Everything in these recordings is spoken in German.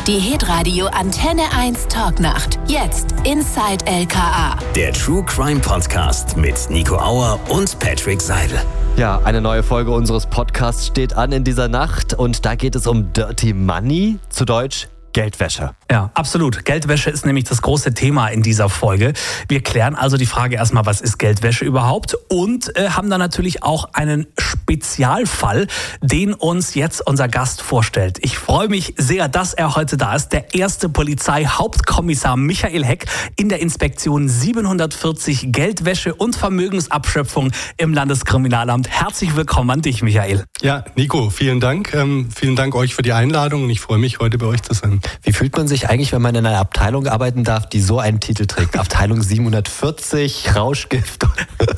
Die Hitradio Antenne 1 Talknacht. Jetzt Inside LKA. Der True Crime Podcast mit Nico Auer und Patrick Seidel. Ja, eine neue Folge unseres Podcasts steht an in dieser Nacht und da geht es um Dirty Money, zu Deutsch Geldwäsche. Ja, absolut. Geldwäsche ist nämlich das große Thema in dieser Folge. Wir klären also die Frage erstmal, was ist Geldwäsche überhaupt? Und haben dann natürlich auch einen Spezialfall, den uns jetzt unser Gast vorstellt. Ich freue mich sehr, dass er heute da ist. Der erste Polizeihauptkommissar Michael Heck in der Inspektion 740 Geldwäsche und Vermögensabschöpfung im Landeskriminalamt. Herzlich willkommen an dich, Michael. Ja, Nico, vielen Dank. Vielen Dank euch für die Einladung und ich freue mich, heute bei euch zu sein. Wie fühlt man sich eigentlich, wenn man in einer Abteilung arbeiten darf, die so einen Titel trägt? Abteilung 740, Rauschgift.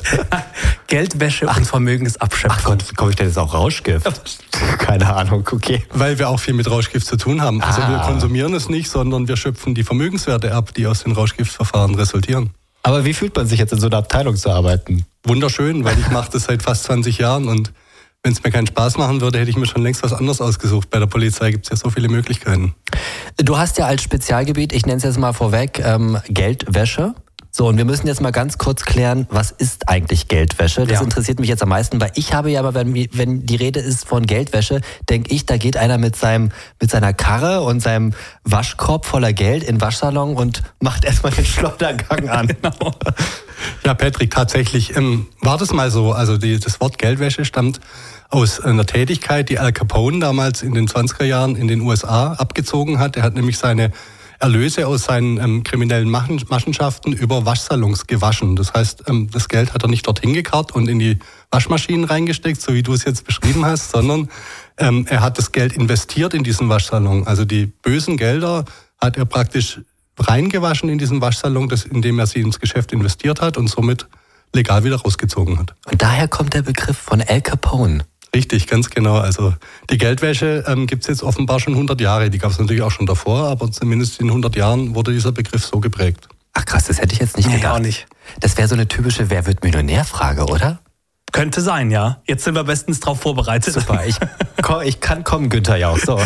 Geldwäsche und Vermögensabschöpfung. Ach Gott, komme ich denn jetzt auch Rauschgift? Keine Ahnung, okay. Weil wir auch viel mit Rauschgift zu tun haben. Also wir konsumieren es nicht, sondern wir schöpfen die Vermögenswerte ab, die aus den Rauschgiftverfahren resultieren. Aber wie fühlt man sich jetzt in so einer Abteilung zu arbeiten? Wunderschön, weil ich mache das seit fast 20 Jahren und wenn es mir keinen Spaß machen würde, hätte ich mir schon längst was anderes ausgesucht. Bei der Polizei gibt es ja so viele Möglichkeiten. Du hast ja als Spezialgebiet, ich nenne es jetzt mal vorweg, Geldwäsche. So, und wir müssen jetzt mal ganz kurz klären, was ist eigentlich Geldwäsche? Das interessiert mich jetzt am meisten, weil ich habe ja aber, wenn die Rede ist von Geldwäsche, denke ich, da geht einer mit seiner Karre und seinem Waschkorb voller Geld in den Waschsalon und macht erstmal den Schlottergang an. Genau. Ja, Patrick, tatsächlich war das mal so. Also das Wort Geldwäsche stammt aus einer Tätigkeit, die Al Capone damals in den 20er Jahren in den USA abgezogen hat. Er hat nämlich seine Erlöse aus seinen kriminellen Machenschaften über Waschsalons gewaschen. Das heißt, das Geld hat er nicht dorthin gekarrt und in die Waschmaschinen reingesteckt, so wie du es jetzt beschrieben hast, sondern er hat das Geld investiert in diesen Waschsalon. Also die bösen Gelder hat er praktisch reingewaschen in diesen Waschsalon, indem er sie ins Geschäft investiert hat und somit legal wieder rausgezogen hat. Und daher kommt der Begriff von Al Capone. Richtig, ganz genau. Also die Geldwäsche gibt es jetzt offenbar schon 100 Jahre. Die gab es natürlich auch schon davor, aber zumindest in 100 Jahren wurde dieser Begriff so geprägt. Ach krass, das hätte ich jetzt nicht gedacht. Auch nicht. Das wäre so eine typische Wer wird Millionär-Frage, oder? Könnte sein, ja. Jetzt sind wir bestens drauf vorbereitet. Super, ich kann kommen, Günther Jauch. So.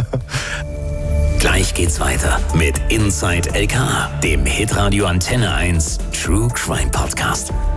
Gleich geht's weiter mit Inside LKA, dem Hitradio Antenne 1 True Crime Podcast.